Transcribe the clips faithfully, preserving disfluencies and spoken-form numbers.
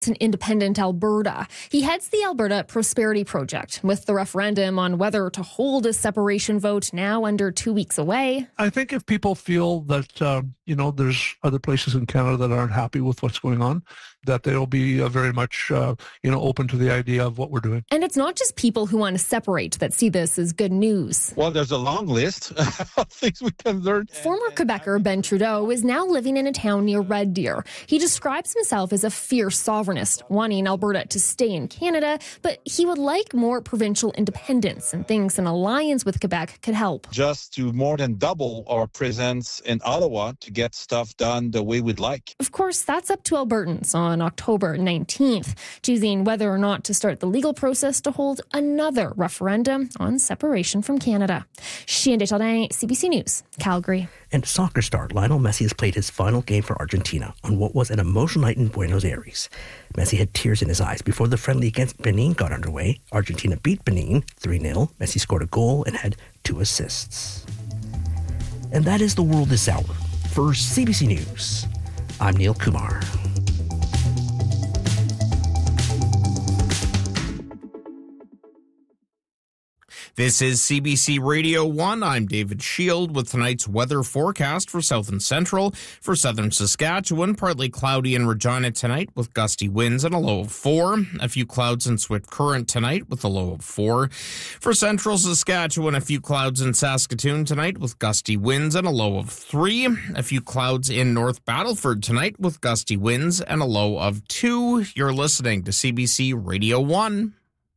in independent Alberta. He heads the Alberta Prosperity Project, with the referendum on whether to hold a separation vote now under two weeks away. I think if people feel that, uh, you know, there's other places in Canada that aren't happy with what's going on, that they'll be uh, very much, uh, you know, open to the idea of what we're doing. And it's not just people who want to separate that see this as good news. Well, there's a long list of things we can learn. Former Quebecer Ben Trudeau is now living in a town near Red Deer. He describes himself as a fierce sovereignist, wanting Alberta to stay in Canada, but he would like more provincial independence and thinks an alliance with Quebec could help. Just to more than double our presence in Ottawa to get stuff done the way we'd like. Of course, that's up to Albertans on October nineteenth, choosing whether or not to start the legal process to hold another referendum on separation from Canada. Chien Desjardins, C B C News, Calgary. And soccer star Lionel Messi has played his final game for Argentina on what was an emotional night in Buenos Aires. Messi had tears in his eyes before the friendly against Benin got underway. Argentina beat Benin three nil. Messi scored a goal and had two assists. And that is the world this hour. For C B C News, I'm Neil Kumar. This is C B C Radio one. I'm David Shield with tonight's weather forecast for south and central. For southern Saskatchewan, partly cloudy in Regina tonight with gusty winds and a low of four. A few clouds in Swift Current tonight with a low of four. For central Saskatchewan, a few clouds in Saskatoon tonight with gusty winds and a low of three. A few clouds in North Battleford tonight with gusty winds and a low of two. You're listening to C B C Radio one.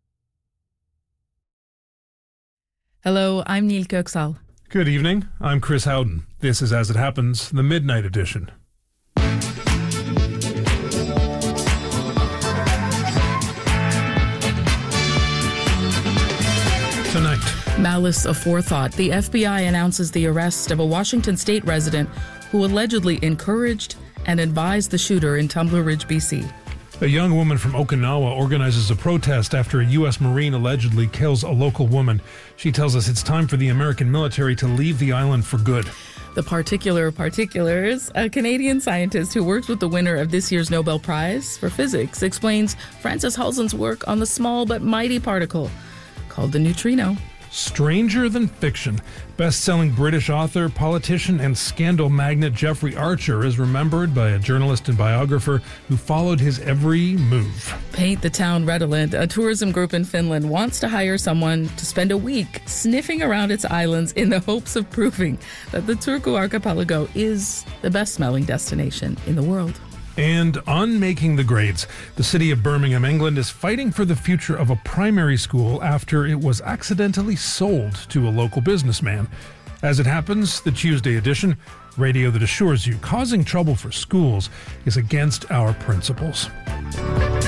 Hello, I'm Neil Köksal. Good evening. I'm Chris Howden. This is As It Happens, the Midnight Edition. Tonight. Malice aforethought. The F B I announces the arrest of a Washington state resident who allegedly encouraged and advised the shooter in Tumbler Ridge, B C. A young woman from Okinawa organizes a protest after a U S Marine allegedly kills a local woman. She tells us it's time for the American military to leave the island for good. The particular particulars, a Canadian scientist who works with the winner of this year's Nobel Prize for Physics, explains Francis Halzen's work on the small but mighty particle called the neutrino. Stranger than fiction. Best-selling British author, politician, and scandal magnate Jeffrey Archer is remembered by a journalist and biographer who followed his every move. Paint the Town Redolent, a tourism group in Finland, wants to hire someone to spend a week sniffing around its islands in the hopes of proving that the Turku Archipelago is the best-smelling destination in the world. And on Making the Grades, the city of Birmingham, England is fighting for the future of a primary school after it was accidentally sold to a local businessman. As it happens, the Tuesday edition, radio that assures you causing trouble for schools is against our principles.